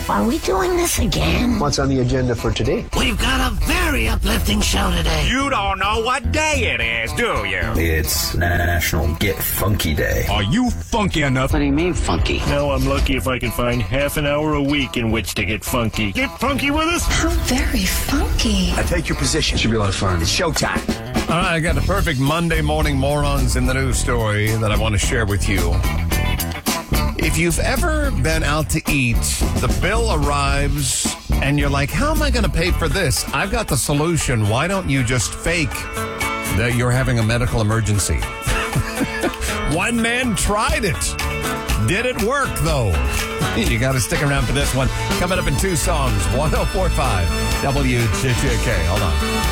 Are we doing this again? What's on the agenda for today? We've got a very uplifting show today. You don't know what day it is, do you? It's National Get Funky Day. Are you funky enough? What do you mean, funky? Now I'm lucky if I can find half an hour a week in which to get funky. Get funky with us? How very funky. I take your position. Should be a lot of fun. It's showtime. All right, I got the perfect Monday morning morons in the news story that I want to share with you. If you've ever been out to eat, the bill arrives, and you're like, how am I going to pay for this? I've got the solution. Why don't you just fake that you're having a medical emergency? One man tried it. Did it work, though? You got to stick around for this one. Coming up in two songs, 104.5 WJJK. Hold on.